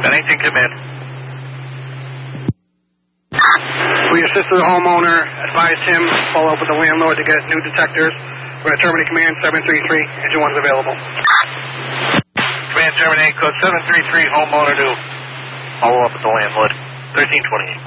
Bennington, command. We assisted the homeowner, advised him, follow up with the landlord to get new detectors. We're going to terminate command 733, engine 1 is available. Command terminate, code 733, homeowner to follow up with the landlord, 1328.